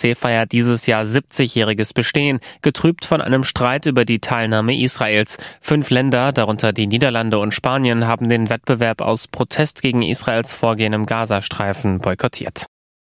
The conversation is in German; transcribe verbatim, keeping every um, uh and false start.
C feiert dieses Jahr siebzigjähriges Bestehen, getrübt von einem Streit über die Teilnahme Israels. Fünf Länder, darunter die Niederlande und Spanien, haben den Wettbewerb aus Protest gegen Israels Vorgehen im Gazastreifen boykottiert.